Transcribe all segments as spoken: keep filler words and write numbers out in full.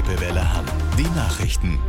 Lippe Welle Hamm. Die Nachrichten.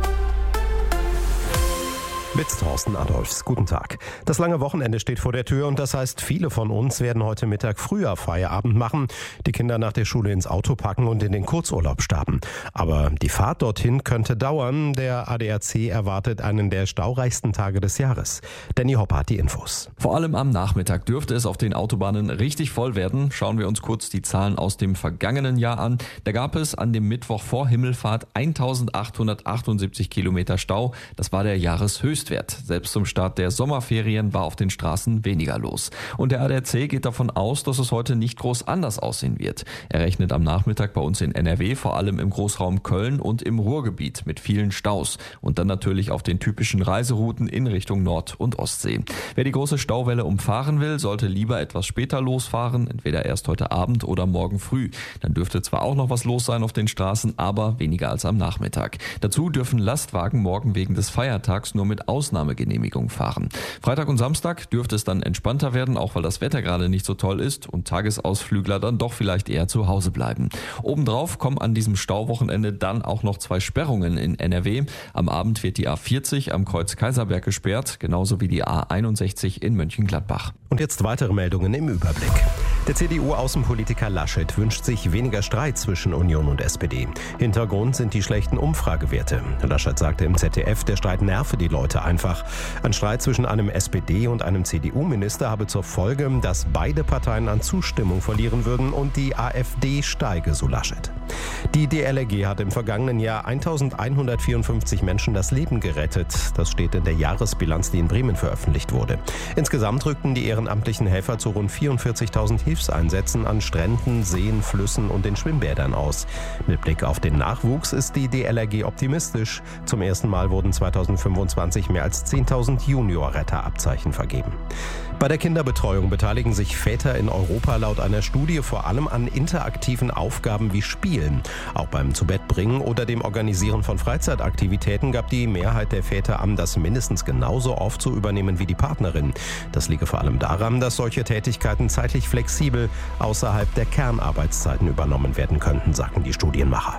Mit Thorsten Adolfs. Guten Tag. Das lange Wochenende steht vor der Tür und das heißt, viele von uns werden heute Mittag früher Feierabend machen, die Kinder nach der Schule ins Auto packen und in den Kurzurlaub starten. Aber die Fahrt dorthin könnte dauern. Der A D A C erwartet einen der staureichsten Tage des Jahres. Danny Hopp hat die Infos. Vor allem am Nachmittag dürfte es auf den Autobahnen richtig voll werden. Schauen wir uns kurz die Zahlen aus dem vergangenen Jahr an. Da gab es an dem Mittwoch vor Himmelfahrt eintausendachthundertachtundsiebzig Kilometer Stau. Das war der Jahreshöchstwert. Selbst zum Start der Sommerferien war auf den Straßen weniger los. Und der A D A C geht davon aus, dass es heute nicht groß anders aussehen wird. Er rechnet am Nachmittag bei uns in N R W, vor allem im Großraum Köln und im Ruhrgebiet mit vielen Staus. Und dann natürlich auf den typischen Reiserouten in Richtung Nord- und Ostsee. Wer die große Stauwelle umfahren will, sollte lieber etwas später losfahren, entweder erst heute Abend oder morgen früh. Dann dürfte zwar auch noch was los sein auf den Straßen, aber weniger als am Nachmittag. Dazu dürfen Lastwagen morgen wegen des Feiertags nur mit Ausnahmegenehmigung fahren. Freitag und Samstag dürfte es dann entspannter werden, auch weil das Wetter gerade nicht so toll ist und Tagesausflügler dann doch vielleicht eher zu Hause bleiben. Obendrauf kommen an diesem Stauwochenende dann auch noch zwei Sperrungen in N R W. Am Abend wird die A vierzig am Kreuz Kaiserberg gesperrt, genauso wie die A einundsechzig in Mönchengladbach. Und jetzt weitere Meldungen im Überblick. Der C D U-Außenpolitiker Laschet wünscht sich weniger Streit zwischen Union und S P D. Hintergrund sind die schlechten Umfragewerte. Laschet sagte im Z D F, der Streit nerve die Leute einfach. Ein Streit zwischen einem S P D- und einem C D U-Minister habe zur Folge, dass beide Parteien an Zustimmung verlieren würden und die AfD steige, so Laschet. Die D L R G hat im vergangenen Jahr eintausendeinhundertvierundfünfzig Menschen das Leben gerettet. Das steht in der Jahresbilanz, die in Bremen veröffentlicht wurde. Insgesamt rückten die ehrenamtlichen Helfer zu rund vierundvierzigtausend Hilfseinsätzen an Stränden, Seen, Flüssen und den Schwimmbädern aus. Mit Blick auf den Nachwuchs ist die D L R G optimistisch. Zum ersten Mal wurden zweitausendfünfundzwanzig mehr als zehntausend Junior-Retterabzeichen vergeben. Bei der Kinderbetreuung beteiligen sich Väter in Europa laut einer Studie vor allem an interaktiven Aufgaben wie Spielen. Auch beim Zubettbringen oder dem Organisieren von Freizeitaktivitäten gab die Mehrheit der Väter an, das mindestens genauso oft zu übernehmen wie die Partnerin. Das liege vor allem daran, dass solche Tätigkeiten zeitlich flexibel außerhalb der Kernarbeitszeiten übernommen werden könnten, sagten die Studienmacher.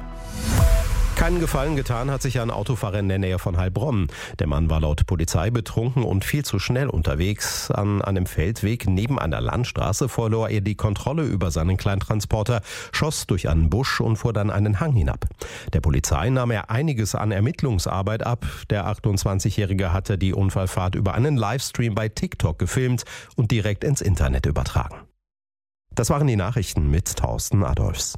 Keinen Gefallen getan hat sich ein Autofahrer in der Nähe von Heilbronn. Der Mann war laut Polizei betrunken und viel zu schnell unterwegs. An einem Feldweg neben einer Landstraße verlor er die Kontrolle über seinen Kleintransporter, schoss durch einen Busch und fuhr dann einen Hang hinab. Der Polizei nahm er einiges an Ermittlungsarbeit ab. Der achtundzwanzigjährige hatte die Unfallfahrt über einen Livestream bei TikTok gefilmt und direkt ins Internet übertragen. Das waren die Nachrichten mit Thorsten Adolfs.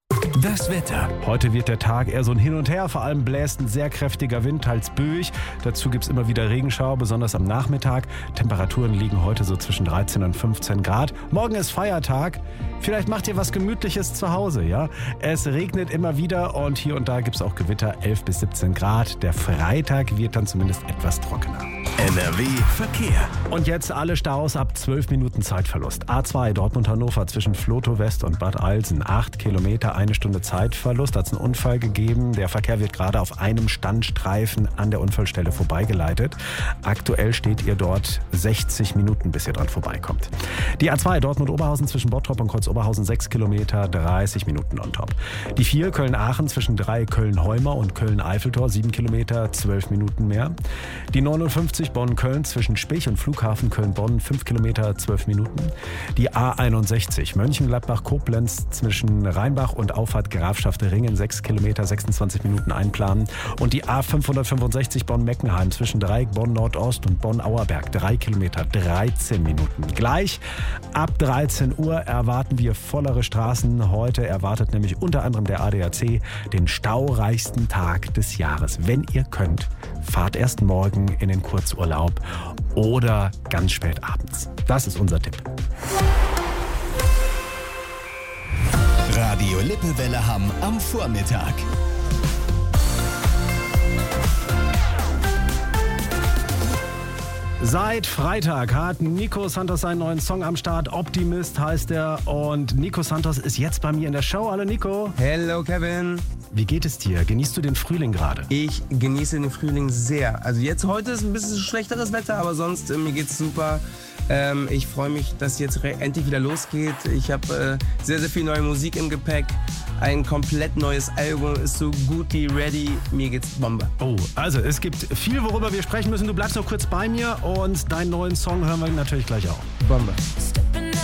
Das Wetter. Heute wird der Tag eher so ein Hin und Her, vor allem bläst ein sehr kräftiger Wind, teils böig. Dazu gibt es immer wieder Regenschauer, besonders am Nachmittag. Temperaturen liegen heute so zwischen dreizehn und fünfzehn Grad. Morgen ist Feiertag. Vielleicht macht ihr was Gemütliches zu Hause, ja? Es regnet immer wieder und hier und da gibt es auch Gewitter, elf bis siebzehn Grad. Der Freitag wird dann zumindest etwas trockener. N R W Verkehr. Und jetzt alle Staus ab zwölf Minuten Zeitverlust. A zwei Dortmund-Hannover zwischen Vlotho West und Bad Alsen. acht Kilometer, eine Stunde Zeitverlust. Hat es einen Unfall gegeben. Der Verkehr wird gerade auf einem Standstreifen an der Unfallstelle vorbeigeleitet. Aktuell steht ihr dort sechzig Minuten, bis ihr dran vorbeikommt. Die A zwei Dortmund-Oberhausen zwischen Bottrop und Kreuz-Oberhausen sechs Kilometer, dreißig Minuten on top. Die vier Köln-Aachen zwischen drei Köln-Heumer und Köln-Eiffeltor, sieben Kilometer, zwölf Minuten mehr. Die neunundfünfzig Bonn-Köln zwischen Spich und Flughafen Köln-Bonn, fünf Kilometer, zwölf Minuten. Die A einundsechzig Mönchengladbach-Koblenz zwischen Rheinbach und Auffahrt Grafschaft Ringen, sechs Kilometer, sechsundzwanzig Minuten einplanen. Und die A fünfhundertfünfundsechzig Bonn-Meckenheim zwischen Dreieck Bonn-Nordost und Bonn-Auerberg, drei Kilometer, dreizehn Minuten. Gleich ab dreizehn Uhr erwarten wir vollere Straßen. Heute erwartet nämlich unter anderem der A D A C den staureichsten Tag des Jahres. Wenn ihr könnt, fahrt erst morgen in den Kurzurlaub oder ganz spät abends. Das ist unser Tipp. Radio Lippe Welle Hamm am Vormittag. Seit Freitag hat Nico Santos seinen neuen Song am Start. Optimist heißt er. Und Nico Santos ist jetzt bei mir in der Show. Hallo Nico. Hello Kevin. Wie geht es dir? Genießt du den Frühling gerade? Ich genieße den Frühling sehr. Also jetzt heute ist ein bisschen schlechteres Wetter, aber sonst äh, mir geht's super. Ähm, ich freue mich, dass jetzt re- endlich wieder losgeht. Ich habe äh, sehr, sehr viel neue Musik im Gepäck. Ein komplett neues Album ist so gut wie ready. Mir geht's Bombe. Oh, also es gibt viel, worüber wir sprechen müssen. Du bleibst noch kurz bei mir und deinen neuen Song hören wir natürlich gleich auch. Bombe. Step